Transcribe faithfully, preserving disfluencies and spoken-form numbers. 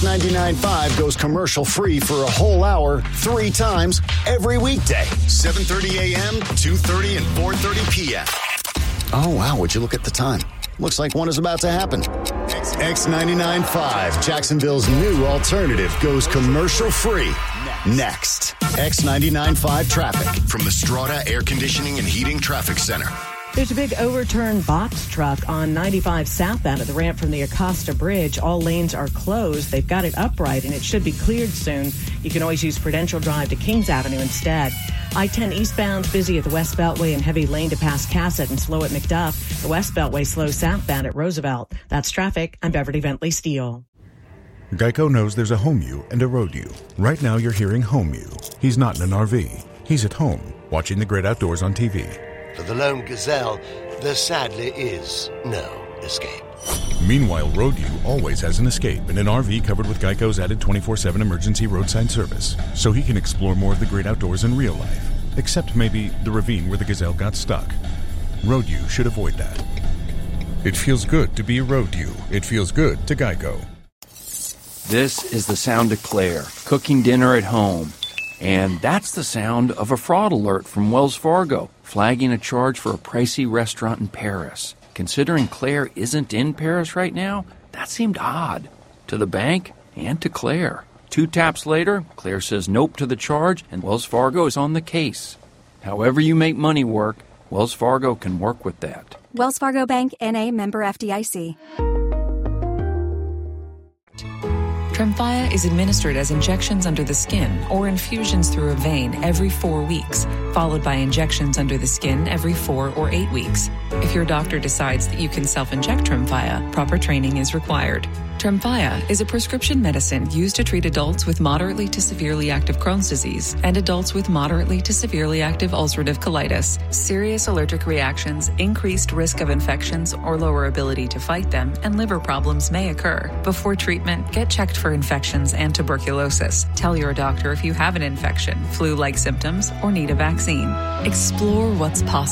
X ninety-nine point five goes commercial-free for a whole hour, three times, every weekday. seven thirty a.m., two thirty, and four thirty p.m. Oh, wow, would you look at the time? Looks like one is about to happen. X ninety-nine point five, Jacksonville's new alternative, goes commercial-free. Next. X ninety-nine point five traffic from the Strata Air Conditioning and Heating Traffic Center. There's a big overturned box truck on ninety-five southbound at the ramp from the Acosta Bridge. All lanes are closed. They've got it upright, and it should be cleared soon. You can always use Prudential Drive to Kings Avenue instead. I ten eastbound busy at the West Beltway and heavy lane to pass Cassett and slow at McDuff. The West Beltway slow southbound at Roosevelt. That's traffic. I'm Beverly Bentley Steele. Geico knows there's a home you and a road you. Right now you're hearing home you. He's not in an R V. He's at home, watching the great outdoors on T V. For the lone gazelle, there sadly is no escape. Meanwhile, Road U always has an escape in an R V covered with Geico's added twenty-four seven emergency roadside service, so he can explore more of the great outdoors in real life, except maybe the ravine where the gazelle got stuck. Road U should avoid that. It feels good to be Road U. It feels good to Geico. This is the sound of Claire, cooking dinner at home. And that's the sound of a fraud alert from Wells Fargo, flagging a charge for a pricey restaurant in Paris. Considering Claire isn't in Paris right now, that seemed odd. To the bank and to Claire. Two taps later, Claire says nope to the charge, and Wells Fargo is on the case. However you make money work, Wells Fargo can work with that. Wells Fargo Bank, N A, member F D I C. Tremfya is administered as injections under the skin or infusions through a vein every four weeks, followed by injections under the skin every four or eight weeks. If your doctor decides that you can self-inject Tremfya, proper training is required. Tremfya is a prescription medicine used to treat adults with moderately to severely active Crohn's disease and adults with moderately to severely active ulcerative colitis. Serious allergic reactions, increased risk of infections or lower ability to fight them, and liver problems may occur. Before treatment, get checked for infections and tuberculosis. Tell your doctor if you have an infection, flu-like symptoms, or need a vaccine. Explore what's possible